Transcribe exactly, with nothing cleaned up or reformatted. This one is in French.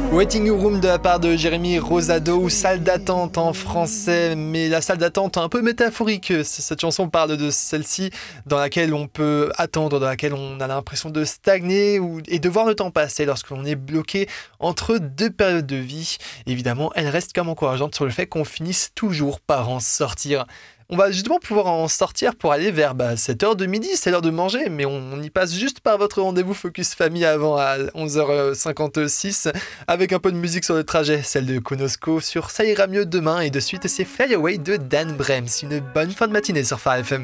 Waiting Room de la part de Jérémy Rosado, ou salle d'attente en français, mais la salle d'attente un peu métaphorique. Cette chanson parle de celle-ci dans laquelle on peut attendre, dans laquelle on a l'impression de stagner ou, et de voir le temps passer lorsque l'on est bloqué entre deux périodes de vie. Évidemment, elle reste comme encourageante sur le fait qu'on finisse toujours par en sortir. On va justement pouvoir en sortir pour aller vers bah, cette heure de midi, c'est l'heure de manger, mais on, on y passe juste par votre rendez-vous Focus Famille avant à onze heures cinquante-six, avec un peu de musique sur le trajet, celle de Konosko sur Ça ira mieux demain, et de suite c'est Fly Away de Dan Brems. Une bonne fin de matinée sur Phare F M.